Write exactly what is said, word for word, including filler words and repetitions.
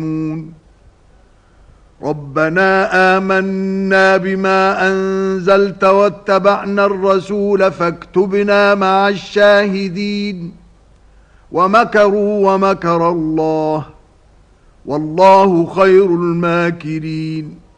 ربنا آمنا بما أنزلت واتبعنا الرسول فاكتبنا مع الشاهدين ومكروا ومكر الله والله خير الماكرين